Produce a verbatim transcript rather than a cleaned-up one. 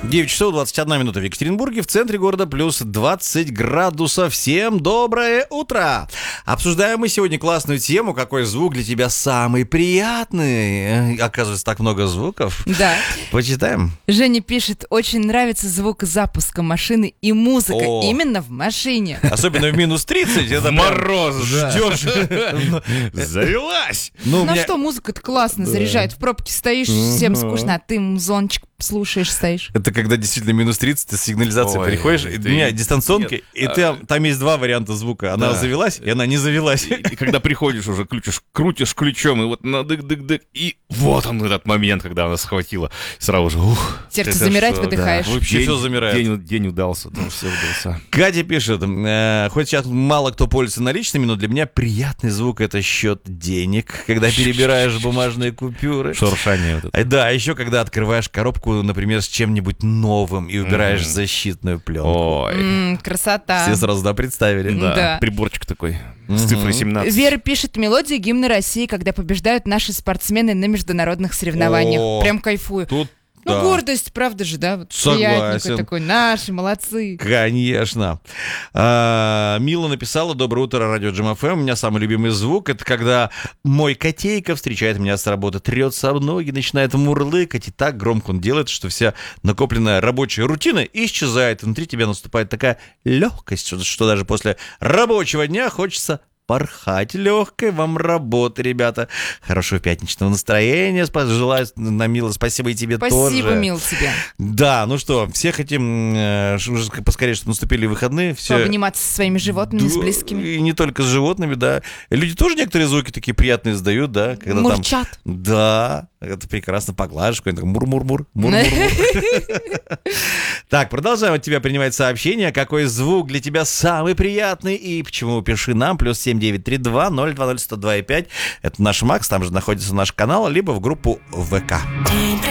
девять часов двадцать одна минута в Екатеринбурге, в центре города плюс двадцать градусов. Всем доброе утро! Обсуждаем мы сегодня классную тему, какой звук для тебя самый приятный. Оказывается, так много звуков. Да. Почитаем. Женя пишет, очень нравится звук запуска машины и музыка О. именно в машине. Особенно в минус тридцать. Это Мороз Да. ждешь. Завелась. Ну, у Ну а меня- что, музыка-то классно заряжает. В пробке стоишь, всем скучно, а ты музончик слушаешь, стоишь. Это когда действительно минус тридцать, ты с сигнализацией Ой, переходишь. это У меня и- дистанционка, нет, и а- ты- там есть два варианта звука. Она Да. завелась, и она не завелась. И, и когда приходишь уже, крутишь, крутишь ключом, и вот на дык-дык-дык, и вот он этот момент, когда она схватила. Сразу же, ух. Сердце это замирает, что, выдыхаешь. да. Вообще День- всё замирает. День, день удался, там все удался. Катя пишет, э, хоть сейчас мало кто пользуется наличными, но для меня приятный звук — это счет денег, когда перебираешь бумажные купюры. Шуршание вот это. А, Да, а еще когда открываешь коробку, например, с чем-нибудь новым и убираешь Мгм. защитную пленку. Ой. М, красота. Все сразу, да, представили? Да, Да. приборчик такой Мгм. с цифрой семнадцать. Вера пишет мелодию гимна России, когда побеждают наши спортсмены на международных соревнованиях. О. Прям кайфую. Тут, Ну, да, гордость, правда же, да? Вот Согласен. приятненький такой, наши, молодцы. Конечно. А, Мила написала: доброе утро, радио Джем эф эм. У меня самый любимый звук — это когда мой котейка встречает меня с работы, трется об ноги, начинает мурлыкать, и так громко он делает, что вся накопленная рабочая рутина исчезает. Внутри тебя наступает такая легкость, что, что даже после рабочего дня хочется порхать. Легкой вам работы, ребята. Хорошего пятничного настроения. Спа- Желаю, Намила, спасибо и тебе тоже. Спасибо, мил тебе. Да, ну что, все хотим э, ш- уже поскорее, чтобы наступили выходные. Все... Пообниматься со своими животными, с близкими. И не только с животными, да. Люди тоже некоторые звуки такие приятные издают, да. Когда там... Мурчат. Да, это прекрасно, поглаживаешь, какой-нибудь мур-мур-мур, мур-мур-мур. Так, продолжаем от тебя принимать сообщения. Какой звук для тебя самый приятный и почему? Пиши нам. Плюс семь девять три два ноль два ноль сто два и пять. Это наш Макс, там же находится наш канал, либо в группу ВК.